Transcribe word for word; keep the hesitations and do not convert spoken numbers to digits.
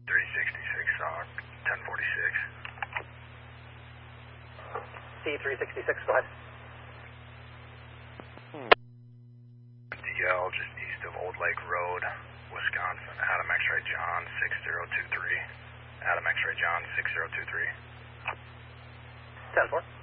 three sixty-six, uh, ten forty-six. C three sixty-six, go ahead. D L just east of Old Lake Road, Wisconsin. Adam X-Ray John six zero two three. Adam X-Ray John six zero two three. ten four.